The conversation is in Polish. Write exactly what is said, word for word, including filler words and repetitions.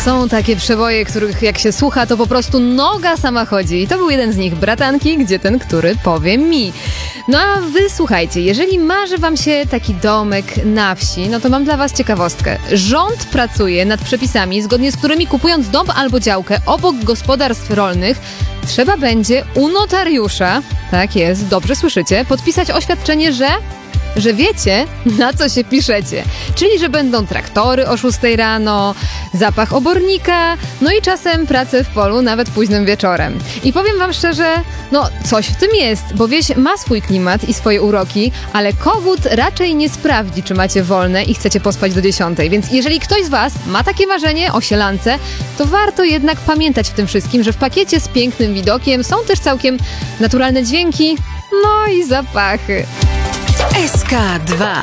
Są takie przeboje, których jak się słucha, to po prostu noga sama chodzi. I to był jeden z nich, Bratanki, gdzie ten, który powie mi. No a wy słuchajcie, jeżeli marzy wam się taki domek na wsi, no to mam dla was ciekawostkę. Rząd pracuje nad przepisami, zgodnie z którymi kupując dom albo działkę obok gospodarstw rolnych, trzeba będzie u notariusza, tak jest, dobrze słyszycie, podpisać oświadczenie, że... że wiecie, na co się piszecie. Czyli, że będą traktory o szóstej rano, zapach obornika, no i czasem pracę w polu nawet późnym wieczorem. I powiem wam szczerze, no coś w tym jest, bo wieś ma swój klimat i swoje uroki, ale kogut raczej nie sprawdzi, czy macie wolne i chcecie pospać do dziesiątej. Więc jeżeli ktoś z was ma takie marzenie o sielance, to warto jednak pamiętać w tym wszystkim, że w pakiecie z pięknym widokiem są też całkiem naturalne dźwięki, no i zapachy. S K dwa.